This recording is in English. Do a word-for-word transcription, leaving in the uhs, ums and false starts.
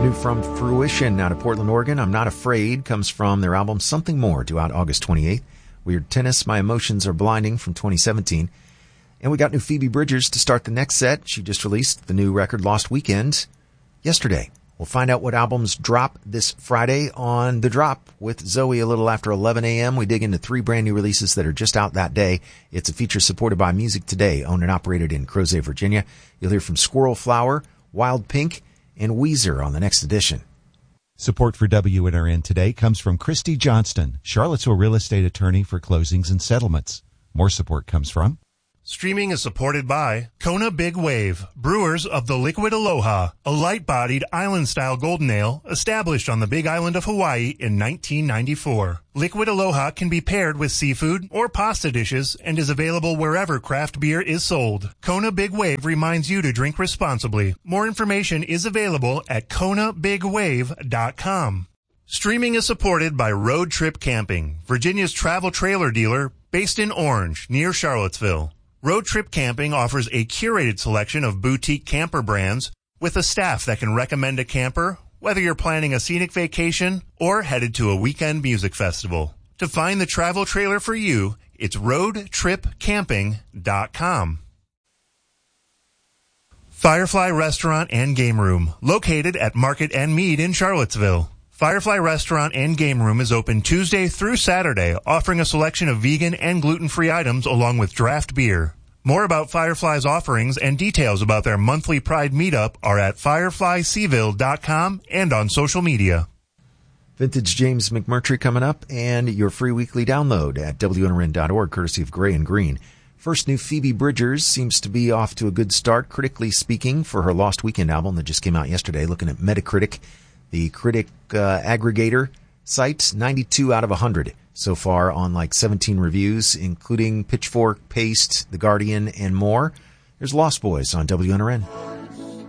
New from Fruition out of Portland, Oregon, I'm Not Afraid, comes from their album Something More, due out August twenty-eighth. Weird Tennis, My Emotions Are Blinding from twenty seventeen. And we got new Phoebe Bridgers to start the next set. She just released the new record Lost Weekend yesterday. We'll find out what albums drop this Friday on The Drop with Zoe a little after eleven a.m. We dig into three brand new releases that are just out that day. It's a feature supported by Music Today, owned and operated in Crozet, Virginia. You'll hear from Squirrel Flower, Wild Pink, and Weezer on the next edition. Support for W N R N today comes from Christy Johnston, Charlottesville real estate attorney for closings and settlements. More support comes from... Streaming is supported by Kona Big Wave, brewers of the Liquid Aloha, a light-bodied island-style golden ale established on the Big Island of Hawaii in nineteen ninety-four. Liquid Aloha can be paired with seafood or pasta dishes and is available wherever craft beer is sold. Kona Big Wave reminds you to drink responsibly. More information is available at kona big wave dot com. Streaming is supported by Road Trip Camping, Virginia's travel trailer dealer based in Orange, near Charlottesville. Road Trip Camping offers a curated selection of boutique camper brands with a staff that can recommend a camper, whether you're planning a scenic vacation or headed to a weekend music festival. To find the travel trailer for you, it's road trip camping dot com. Firefly Restaurant and Game Room, located at Market and Mead in Charlottesville. Firefly Restaurant and Game Room is open Tuesday through Saturday, offering a selection of vegan and gluten-free items along with draft beer. More about Firefly's offerings and details about their monthly Pride meetup are at firefly seville dot com and on social media. Vintage James McMurtry coming up, and your free weekly download at W N R N dot org, courtesy of Gray and Green. First, new Phoebe Bridgers seems to be off to a good start, critically speaking, for her Lost Weekend album that just came out yesterday. Looking at Metacritic, the critic uh, aggregator site, ninety-two out of one hundred so far on like seventeen reviews, including Pitchfork, Paste, The Guardian, and more. There's Lost Boys on W N R N.